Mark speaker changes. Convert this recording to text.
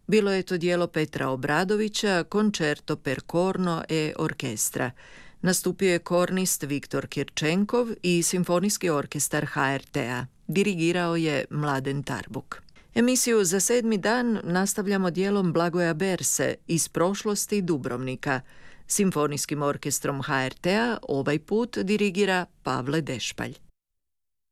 Speaker 1: Bilo je to djelo Petra Obradovića, Concerto per corno e orchestra. Nastupio je kornist Viktor Kirčenkov i Simfonijski orkestar HRT-a. Dirigirao je Mladen Tarbuk. Emisiju za 7. dan nastavljamo djelom Blagoja Berse iz prošlosti Dubrovnika. Simfonijskim orkestrom HRT-a ovaj put dirigira Pavle Dešpalj.